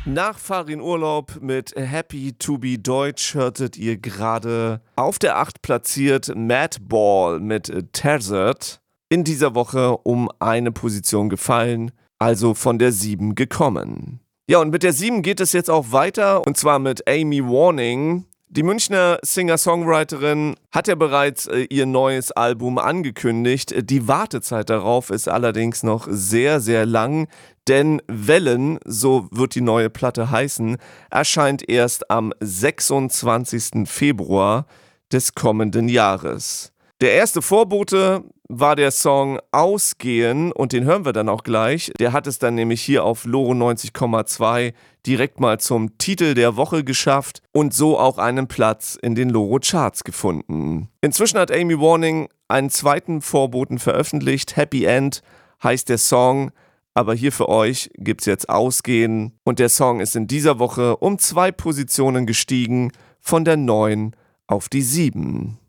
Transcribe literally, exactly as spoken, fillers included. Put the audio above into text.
Nach Farin Urlaub mit Happy to be Deutsch hörtet ihr gerade auf der acht platziert Madball mit Tethered. In dieser Woche um eine Position gefallen, also von der sieben gekommen. Ja, und mit der sieben geht es jetzt auch weiter, und zwar mit Amy Warning. Die Münchner Singer-Songwriterin hat ja bereits äh, ihr neues Album angekündigt. Die Wartezeit darauf ist allerdings noch sehr, sehr lang, denn Wellen, so wird die neue Platte heißen, erscheint erst am sechsundzwanzigsten Februar des kommenden Jahres. Der erste Vorbote war der Song Ausgehen, und den hören wir dann auch gleich. Der hat es dann nämlich hier auf Loro neunzig Komma zwei direkt mal zum Titel der Woche geschafft und so auch einen Platz in den Loro Charts gefunden. Inzwischen hat Amy Warning einen zweiten Vorboten veröffentlicht. Happy End heißt der Song, aber hier für euch gibt's jetzt Ausgehen, und der Song ist in dieser Woche um zwei Positionen gestiegen, von der neun auf die sieben.